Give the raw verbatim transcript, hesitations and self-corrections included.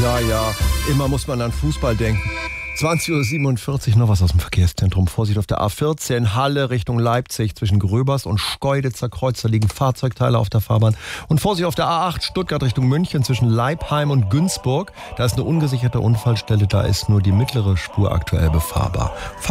Ja, ja, immer muss man an Fußball denken. zwanzig Uhr siebenundvierzig, noch was aus dem Verkehrszentrum. Vorsicht auf der A vierzehn, Halle Richtung Leipzig. Zwischen Gröbers und Schkeuditzer Kreuz, da liegen Fahrzeugteile auf der Fahrbahn. Und Vorsicht auf der A acht, Stuttgart Richtung München. Zwischen Leipheim und Günzburg. Da ist eine ungesicherte Unfallstelle, da ist nur die mittlere Spur aktuell befahrbar.